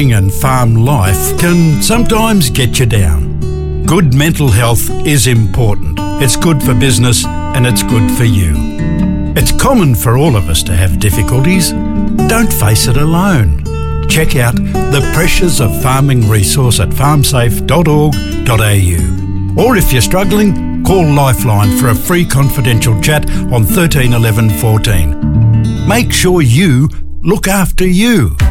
and farm life can sometimes get you down. Good mental health is important. It's good for business and it's good for you. It's common for all of us to have difficulties. Don't face it alone. Check out the Pressures of Farming resource at farmsafe.org.au. Or if you're struggling, call Lifeline for a free confidential chat on 13 11 14. Make sure you look after you.